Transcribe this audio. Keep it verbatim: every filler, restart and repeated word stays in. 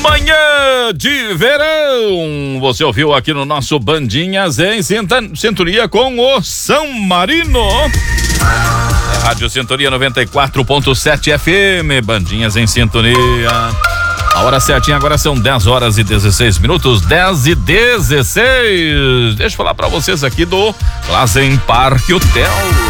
Manhã de verão, você ouviu aqui no nosso Bandinhas em sintonia com o São Marino. É Rádio Sintonia noventa e quatro ponto sete F M, Bandinhas em sintonia. A hora certinha agora são dez horas e dezesseis minutos, dez e dezesseis. Deixa eu falar pra vocês aqui do Lazen Parque Hotel.